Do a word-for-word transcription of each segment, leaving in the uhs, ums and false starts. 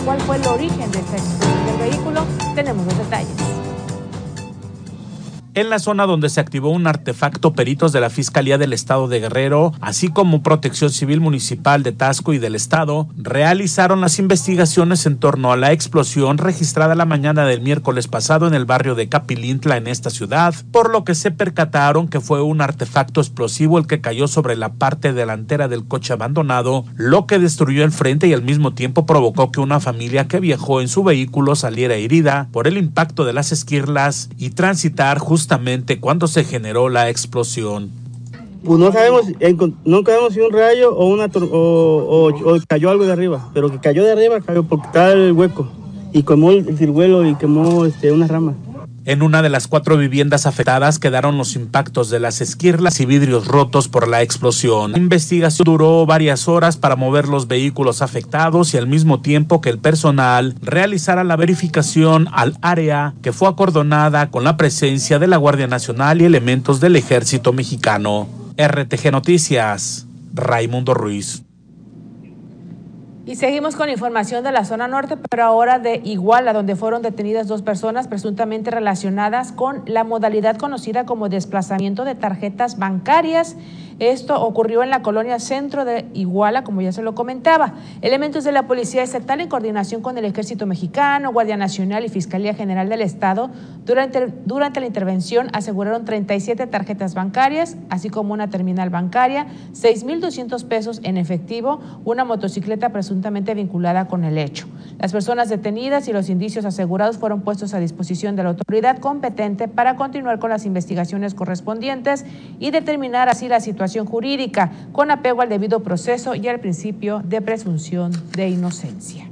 cuál fue el origen de esta explosión del vehículo. Tenemos los detalles. En la zona donde se activó un artefacto, peritos de la Fiscalía del Estado de Guerrero, así como Protección Civil Municipal de Taxco y del Estado, realizaron las investigaciones en torno a la explosión registrada la mañana del miércoles pasado en el barrio de Capilintla en esta ciudad, por lo que se percataron que fue un artefacto explosivo el que cayó sobre la parte delantera del coche abandonado, lo que destruyó el frente y al mismo tiempo provocó que una familia que viajó en su vehículo saliera herida por el impacto de las esquirlas y transitar justamente Justamente cuando se generó la explosión. Pues no sabemos, no sabemos si un rayo o una o, o, o cayó algo de arriba, pero que cayó de arriba cayó porque está el hueco y quemó el ciruelo y quemó este, una rama. En una de las cuatro viviendas afectadas quedaron los impactos de las esquirlas y vidrios rotos por la explosión. La investigación duró varias horas para mover los vehículos afectados y al mismo tiempo que el personal realizara la verificación al área, que fue acordonada con la presencia de la Guardia Nacional y elementos del Ejército Mexicano. R T G Noticias, Raimundo Ruiz. Y seguimos con información de la zona norte, pero ahora de Iguala, donde fueron detenidas dos personas presuntamente relacionadas con la modalidad conocida como desplazamiento de tarjetas bancarias. Esto ocurrió en la colonia centro de Iguala, como ya se lo comentaba. Elementos de la Policía Estatal, en coordinación con el Ejército Mexicano, Guardia Nacional y Fiscalía General del Estado, durante, durante la intervención aseguraron treinta y siete tarjetas bancarias, así como una terminal bancaria, seis mil doscientos pesos en efectivo, una motocicleta presuntamente vinculada con el hecho. Las personas detenidas y los indicios asegurados fueron puestos a disposición de la autoridad competente para continuar con las investigaciones correspondientes y determinar así la situación jurídica con apego al debido proceso y al principio de presunción de inocencia.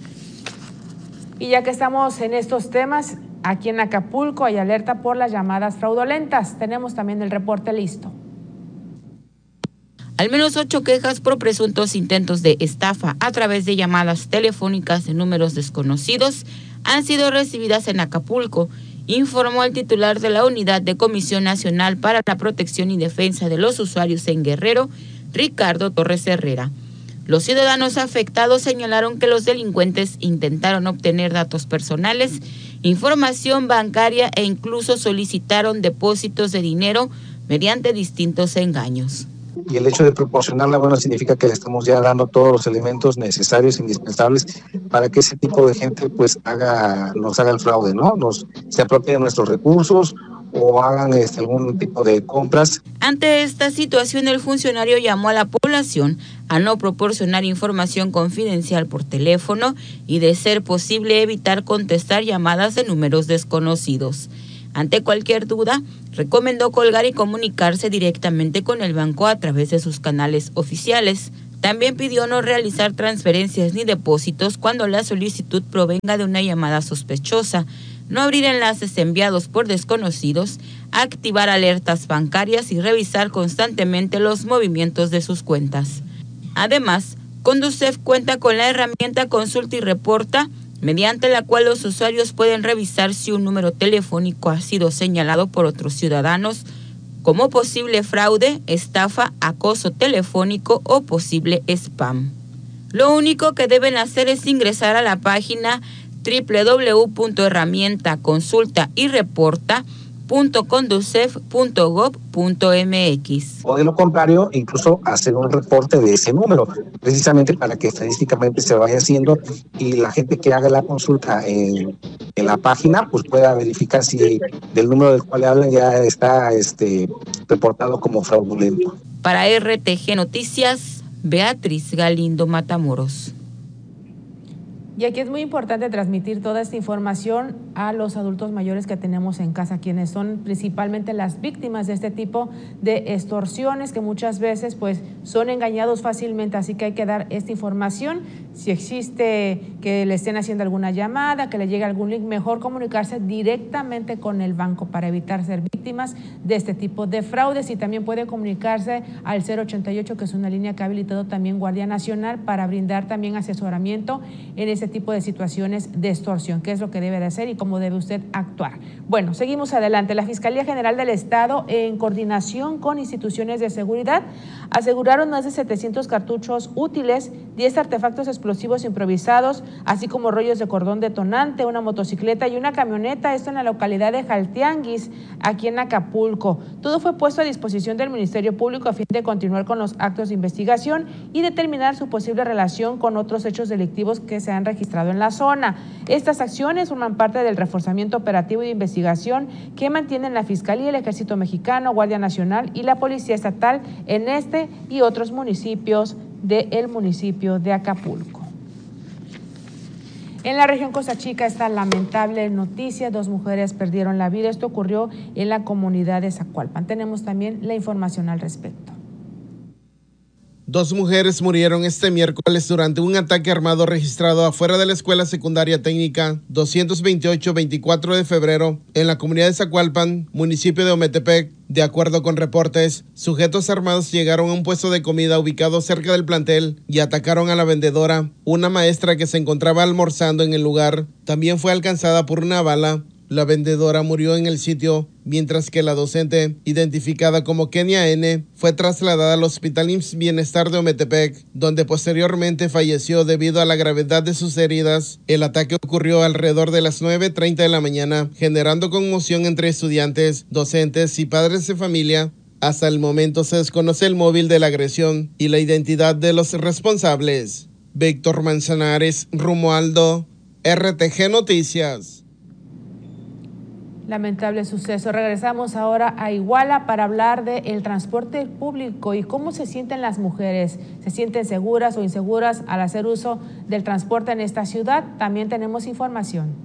Y ya que estamos en estos temas, aquí en Acapulco hay alerta por las llamadas fraudulentas. Tenemos también el reporte listo. Al menos ocho quejas por presuntos intentos de estafa a través de llamadas telefónicas de números desconocidos han sido recibidas en Acapulco, informó el titular de la Unidad de Comisión Nacional para la Protección y Defensa de los Usuarios en Guerrero, Ricardo Torres Herrera. Los ciudadanos afectados señalaron que los delincuentes intentaron obtener datos personales, información bancaria e incluso solicitaron depósitos de dinero mediante distintos engaños. Y el hecho de proporcionarla, bueno, significa que le estamos ya dando todos los elementos necesarios, indispensables, para que ese tipo de gente pues haga, nos haga el fraude, ¿no? Nos se apropie de nuestros recursos o hagan este, algún tipo de compras. Ante esta situación, el funcionario llamó a la población a no proporcionar información confidencial por teléfono y, de ser posible, evitar contestar llamadas de números desconocidos. Ante cualquier duda, recomendó colgar y comunicarse directamente con el banco a través de sus canales oficiales. También pidió no realizar transferencias ni depósitos cuando la solicitud provenga de una llamada sospechosa, no abrir enlaces enviados por desconocidos, activar alertas bancarias y revisar constantemente los movimientos de sus cuentas. Además, Conducef cuenta con la herramienta Consulta y Reporta, mediante la cual los usuarios pueden revisar si un número telefónico ha sido señalado por otros ciudadanos como posible fraude, estafa, acoso telefónico o posible spam. Lo único que deben hacer es ingresar a la página doble u doble u doble u punto herramienta consulta y reporta punto conducef punto gob punto mx. O de lo contrario, incluso hacer un reporte de ese número, precisamente para que estadísticamente se vaya haciendo y la gente que haga la consulta en, en la página pues pueda verificar si del número del cual le hablan ya está este, reportado como fraudulento. Para R T G Noticias, Beatriz Galindo Matamoros. Y aquí es muy importante transmitir toda esta información a los adultos mayores que tenemos en casa, quienes son principalmente las víctimas de este tipo de extorsiones que muchas veces pues son engañados fácilmente, así que hay que dar esta información. Si existe que le estén haciendo alguna llamada, que le llegue algún link, mejor comunicarse directamente con el banco para evitar ser víctimas de este tipo de fraudes, y también puede comunicarse al cero ochenta y ocho, que es una línea que ha habilitado también Guardia Nacional para brindar también asesoramiento en ese tipo de situaciones de extorsión, qué es lo que debe de hacer y cómo debe usted actuar. Bueno, seguimos adelante. La Fiscalía General del Estado, en coordinación con instituciones de seguridad, aseguraron más de setecientos cartuchos útiles, diez artefactos explosivos explosivos improvisados, así como rollos de cordón detonante, una motocicleta y una camioneta, esto en la localidad de Jaltianguis, aquí en Acapulco. Todo fue puesto a disposición del Ministerio Público a fin de continuar con los actos de investigación y determinar su posible relación con otros hechos delictivos que se han registrado en la zona. Estas acciones forman parte del reforzamiento operativo y de investigación que mantienen la Fiscalía, el Ejército Mexicano, Guardia Nacional y la Policía Estatal en este y otros municipios del municipio de Acapulco. En la región Costa Chica, esta lamentable noticia: dos mujeres perdieron la vida. Esto ocurrió en la comunidad de Zacualpan. Tenemos también la información al respecto. Dos mujeres murieron este miércoles durante un ataque armado registrado afuera de la Escuela Secundaria Técnica doscientos veintiocho veinticuatro de febrero en la comunidad de Zacualpan, municipio de Ometepec. De acuerdo con reportes, sujetos armados llegaron a un puesto de comida ubicado cerca del plantel y atacaron a la vendedora, una maestra que se encontraba almorzando en el lugar. También fue alcanzada por una bala. La vendedora murió en el sitio, mientras que la docente, identificada como Kenia N., fue trasladada al Hospital I M S S Bienestar de Ometepec, donde posteriormente falleció debido a la gravedad de sus heridas. El ataque ocurrió alrededor de las nueve treinta de la mañana, generando conmoción entre estudiantes, docentes y padres de familia. Hasta el momento se desconoce el móvil de la agresión y la identidad de los responsables. Víctor Manzanares, Romualdo, R T G Noticias. Lamentable suceso. Regresamos ahora a Iguala para hablar del transporte público y cómo se sienten las mujeres. ¿Se sienten seguras o inseguras al hacer uso del transporte en esta ciudad? También tenemos información.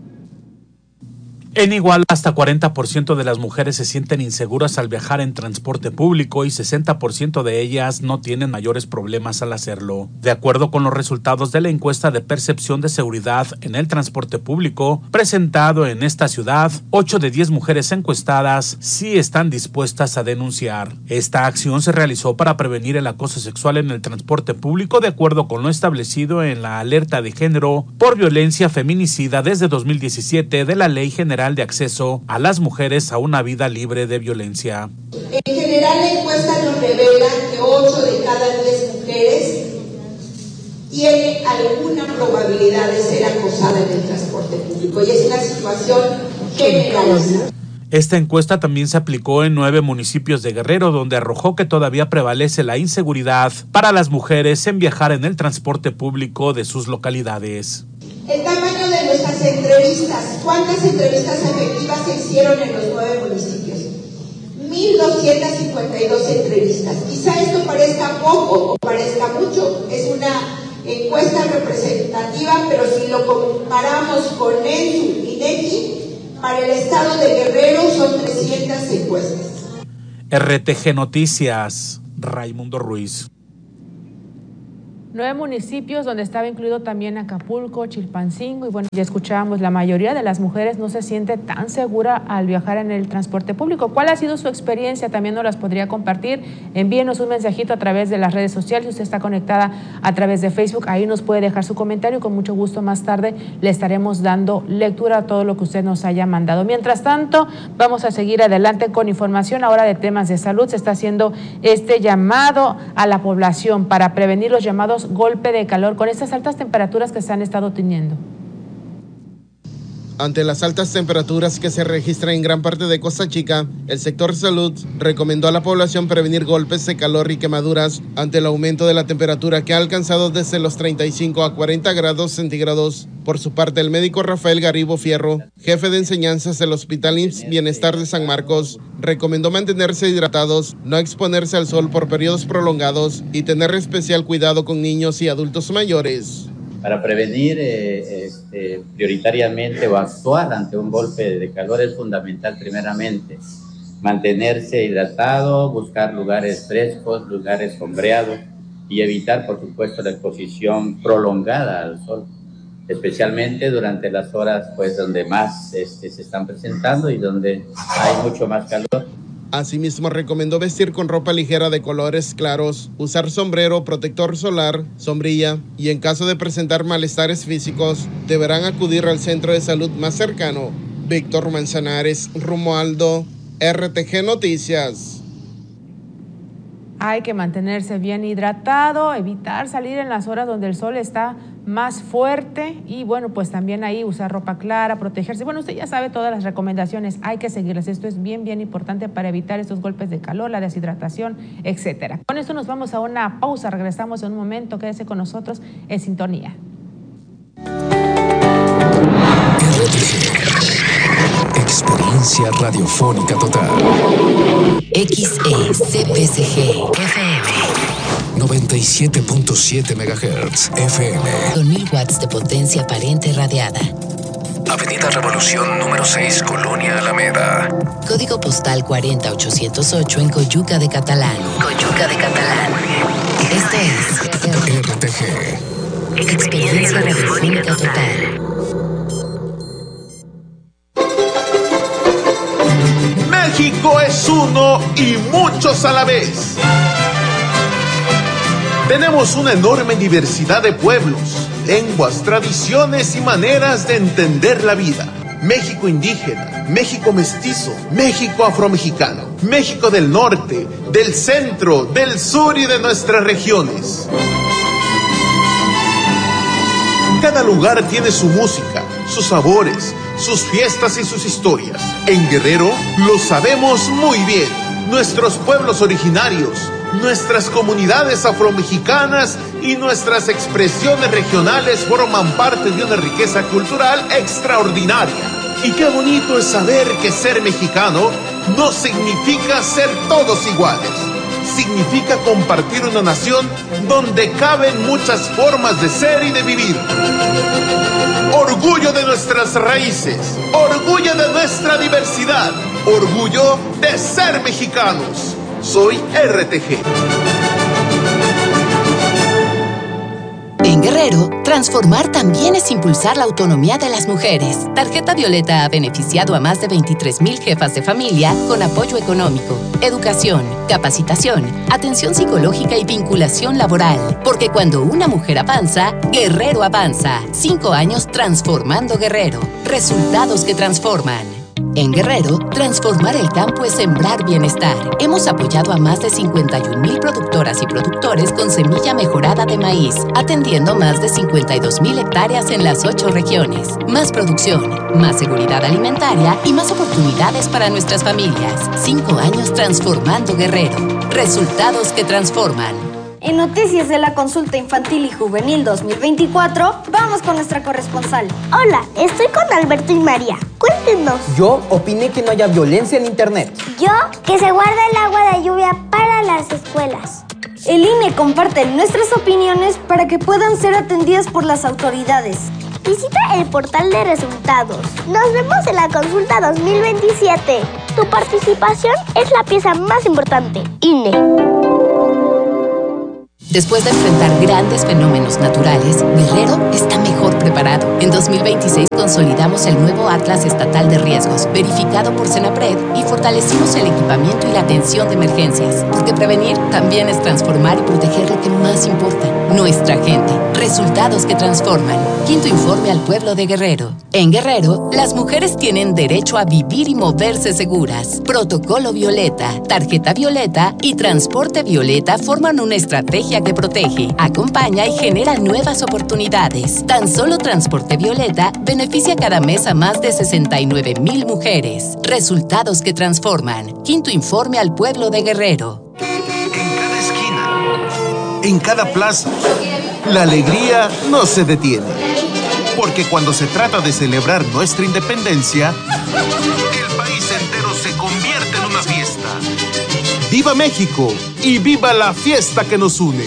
En Iguala, hasta cuarenta por ciento de las mujeres se sienten inseguras al viajar en transporte público y sesenta por ciento de ellas no tienen mayores problemas al hacerlo. De acuerdo con los resultados de la encuesta de percepción de seguridad en el transporte público presentado en esta ciudad, ocho de diez mujeres encuestadas sí están dispuestas a denunciar. Esta acción se realizó para prevenir el acoso sexual en el transporte público, de acuerdo con lo establecido en la alerta de género por violencia feminicida desde dos mil diecisiete de la Ley General de Acceso a las Mujeres a una Vida Libre de Violencia. En general, la encuesta nos revela que ocho de cada diez mujeres tiene alguna probabilidad de ser acosada en el transporte público y es una situación generalizada. Esta encuesta también se aplicó en nueve municipios de Guerrero, donde arrojó que todavía prevalece la inseguridad para las mujeres en viajar en el transporte público de sus localidades. El tamaño de nuestras entrevistas. ¿Cuántas entrevistas efectivas se hicieron en los nueve municipios? mil doscientas cincuenta y dos entrevistas. Quizá esto parezca poco o parezca mucho. Es una encuesta representativa, pero si lo comparamos con el INEGI, para el estado de Guerrero son trescientas encuestas. R T G Noticias, Raimundo Ruiz. Nueve municipios donde estaba incluido también Acapulco, Chilpancingo, y bueno, ya escuchábamos, la mayoría de las mujeres no se siente tan segura al viajar en el transporte público. ¿Cuál ha sido su experiencia? También nos las podría compartir. Envíenos un mensajito a través de las redes sociales. Si usted está conectada a través de Facebook, ahí nos puede dejar su comentario. Con mucho gusto más tarde le estaremos dando lectura a todo lo que usted nos haya mandado. Mientras tanto, vamos a seguir adelante con información ahora de temas de salud. Se está haciendo este llamado a la población para prevenir los llamados golpe de calor con estas altas temperaturas que se han estado teniendo. Ante las altas temperaturas que se registran en gran parte de Costa Chica, el sector salud recomendó a la población prevenir golpes de calor y quemaduras ante el aumento de la temperatura que ha alcanzado desde los treinta y cinco a cuarenta grados centígrados. Por su parte, el médico Rafael Garibo Fierro, jefe de enseñanzas del Hospital I M S S Bienestar de San Marcos, recomendó mantenerse hidratados, no exponerse al sol por periodos prolongados y tener especial cuidado con niños y adultos mayores. Para prevenir eh, este, prioritariamente o actuar ante un golpe de calor es fundamental primeramente mantenerse hidratado, buscar lugares frescos, lugares sombreados y evitar, por supuesto, la exposición prolongada al sol, especialmente durante las horas pues, donde más este, se están presentando y donde hay mucho más calor. Asimismo, recomendó vestir con ropa ligera de colores claros, usar sombrero, protector solar, sombrilla y en caso de presentar malestares físicos, deberán acudir al centro de salud más cercano. Víctor Manzanares, Romualdo, R T G Noticias. Hay que mantenerse bien hidratado, evitar salir en las horas donde el sol está más fuerte y bueno, pues también ahí usar ropa clara, protegerse. Bueno, usted ya sabe todas las recomendaciones, hay que seguirlas. Esto es bien, bien importante para evitar estos golpes de calor, la deshidratación, etcétera. Con esto nos vamos a una pausa, regresamos en un momento, quédese con nosotros en sintonía. Experiencia radiofónica total. X E C P C G F M noventa y siete punto siete megahertz F M. Con mil watts de potencia aparente radiada. Avenida Revolución número seis, Colonia Alameda. Código postal cuarenta ochocientos ocho en Coyuca de Catalán. Coyuca de Catalán. Esto es R T G. Experiencia radiofónica total. México es uno y muchos a la vez. Tenemos una enorme diversidad de pueblos, lenguas, tradiciones y maneras de entender la vida. México indígena, México mestizo, México afromexicano, México del norte, del centro, del sur y de nuestras regiones. Cada lugar tiene su música, sus sabores, sus fiestas y sus historias. En Guerrero lo sabemos muy bien. Nuestros pueblos originarios, nuestras comunidades afromexicanas y nuestras expresiones regionales forman parte de una riqueza cultural extraordinaria. Y qué bonito es saber que ser mexicano no significa ser todos iguales. Significa compartir una nación donde caben muchas formas de ser y de vivir. Orgullo de nuestras raíces, orgullo de nuestra diversidad, orgullo de ser mexicanos. Soy R T G. En Guerrero, transformar también es impulsar la autonomía de las mujeres. Tarjeta Violeta ha beneficiado a más de veintitrés mil jefas de familia con apoyo económico, educación, capacitación, atención psicológica y vinculación laboral. Porque cuando una mujer avanza, Guerrero avanza. Cinco años transformando Guerrero. Resultados que transforman. En Guerrero, transformar el campo es sembrar bienestar. Hemos apoyado a más de cincuenta y un mil productoras y productores con semilla mejorada de maíz, atendiendo más de cincuenta y dos mil hectáreas en las ocho regiones. Más producción, más seguridad alimentaria y más oportunidades para nuestras familias. Cinco años transformando Guerrero. Resultados que transforman. En noticias de la consulta infantil y juvenil dos mil veinticuatro, vamos con nuestra corresponsal. Hola, estoy con Alberto y María. Cuéntenos. Yo opiné que no haya violencia en internet. Yo, que se guarda el agua de lluvia para las escuelas. El I N E comparte nuestras opiniones para que puedan ser atendidas por las autoridades. Visita el portal de resultados. Nos vemos en la consulta dos mil veintisiete. Tu participación es la pieza más importante. I N E. Después de enfrentar grandes fenómenos naturales, Guerrero está mejor preparado. En dos mil veintiséis consolidamos el nuevo Atlas Estatal de Riesgos, verificado por Senapred, y fortalecimos el equipamiento y la atención de emergencias. Porque prevenir también es transformar y proteger lo que más importa, nuestra gente. Resultados que transforman. Quinto informe al pueblo de Guerrero. En Guerrero, las mujeres tienen derecho a vivir y moverse seguras. Protocolo Violeta, Tarjeta Violeta y Transporte Violeta forman una estrategia que protege, acompaña y genera nuevas oportunidades. Tan solo Transporte Violeta beneficia cada mes a más de sesenta y nueve mil mujeres. Resultados que transforman. Quinto informe al pueblo de Guerrero. En cada esquina, en cada plaza, la alegría no se detiene. Porque cuando se trata de celebrar nuestra independencia, el país entero se convierte en una fiesta. ¡Viva México! ¡Y viva la fiesta que nos une!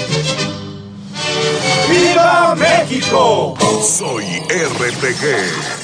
¡Viva México! Soy R T G.